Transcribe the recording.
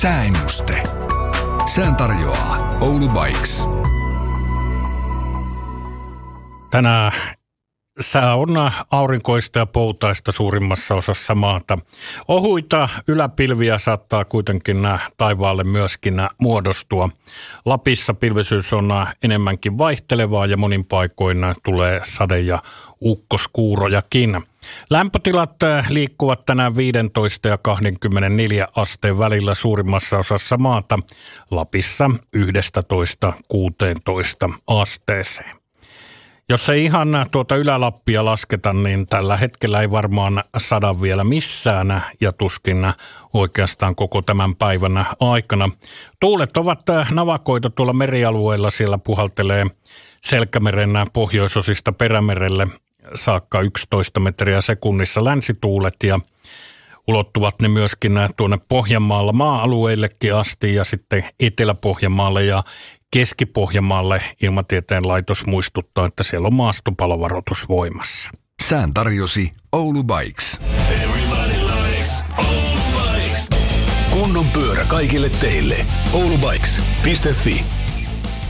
Sääennuste. Sään tarjoaa Oulu Bikes. Tänään sää on aurinkoista ja poutaista suurimmassa osassa maata. Ohuita yläpilviä saattaa kuitenkin taivaalle myöskin muodostua. Lapissa pilvisyys on enemmänkin vaihtelevaa ja monin paikoin tulee sade- ja ukkoskuurojakin. Lämpötilat liikkuvat tänään 15 ja 24 asteen välillä suurimmassa osassa maata. Lapissa 11-16 asteeseen. Jos ei ihan tuota Ylä-Lappia lasketa, niin tällä hetkellä ei varmaan sada vielä missään ja tuskin oikeastaan koko tämän päivän aikana. Tuulet ovat navakoita tuolla merialueilla, siellä puhaltelee Selkämeren pohjoisosista Perämerelle saakka 11 metriä sekunnissa länsituulet ja ulottuvat ne myöskin tuonne Pohjanmaalla maa-alueillekin asti ja sitten Etelä-Pohjanmaalle ja Keski-Pohjanmaalle Ilmatieteen laitos muistuttaa, että siellä on maastopalovaroitus voimassa. Sään tarjosi Oulu Bikes. Kunnon pyörä kaikille teille. Oulubikes.fi